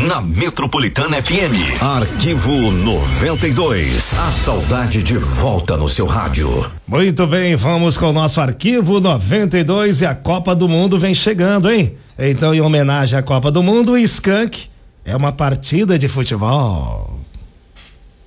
na Metropolitana FM. Arquivo 92. A saudade de volta no seu rádio. Muito bem, vamos com o nosso Arquivo 92 e a Copa do Mundo vem chegando, hein? Então, em homenagem à Copa do Mundo, o Skank é uma partida de futebol.